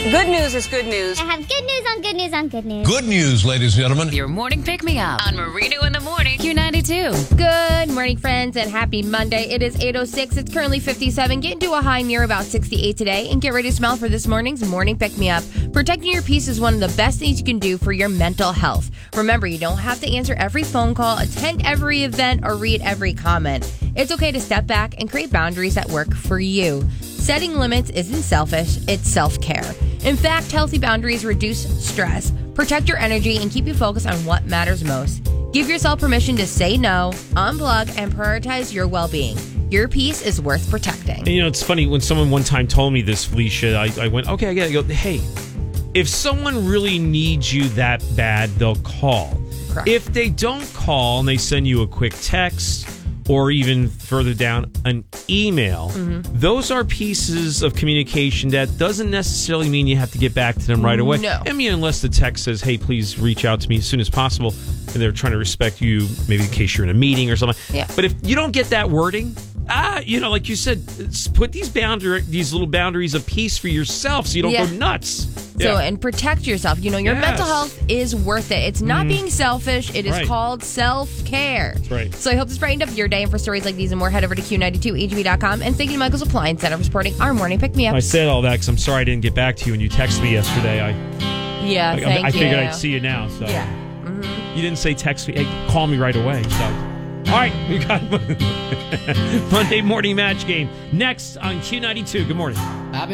Good news is good news. I have good news on good news on good news. Good news, ladies and gentlemen. Your morning pick-me-up on Marino in the Morning, Q92. Good morning, friends, and happy Monday. It is 8:06. It's currently 57. Get into a high near about 68 today, and get ready to smell for this morning's morning pick-me-up. Protecting your peace is one of the best things you can do for your mental health. Remember, you don't have to answer every phone call, attend every event, or read every comment. It's okay to step back and create boundaries that work for you. Setting limits isn't selfish, it's self-care. In fact, healthy boundaries reduce stress, protect your energy, and keep you focused on what matters most. Give yourself permission to say no, unplug, and prioritize your well-being. Your peace is worth protecting. And, it's funny, when someone one time told me this, Felicia, I went, okay, I get it. I go, hey, if someone really needs you that bad, they'll call. Correct. If they don't call and they send you a quick text or even further down, an email, those are pieces of communication that doesn't necessarily mean you have to get back to them right away. No. I mean, unless the text says, hey, please reach out to me as soon as possible, and they're trying to respect you, maybe in case you're in a meeting or something. Yeah. But if you don't get that wording, like you said, put these little boundaries of peace for yourself so you don't go nuts. So, and protect yourself. Your Yes. mental health is worth it. It's not being selfish. It is Right. called self-care. That's right. So I hope this brightened up your day. And for stories like these and more, head over to Q92HB.com. And thank you to Michael's Appliance Center for supporting our morning pick-me-up. I said all that because I'm sorry I didn't get back to you when you texted me yesterday. I figured I'd see you now. So Yeah. You didn't say text me. Hey, call me right away. So, all right, we got Monday morning match game next on Q92. Good morning.